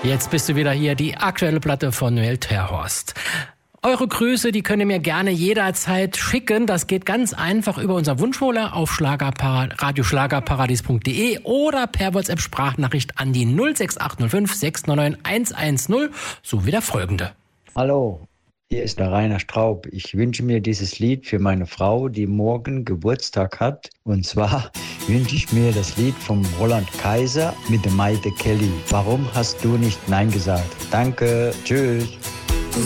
Jetzt bist du wieder hier, die aktuelle Platte von Noel Terhorst. Eure Grüße, die könnt ihr mir gerne jederzeit schicken. Das geht ganz einfach über unser Wunschholer auf radioschlagerparadies.de oder per WhatsApp-Sprachnachricht an die 06805 699 110 sowie der folgende. Hallo, hier ist der Rainer Straub. Ich wünsche mir dieses Lied für meine Frau, die morgen Geburtstag hat. Und zwar wünsche ich mir das Lied vom Roland Kaiser mit der Maite Kelly. Warum hast du nicht Nein gesagt? Danke, tschüss.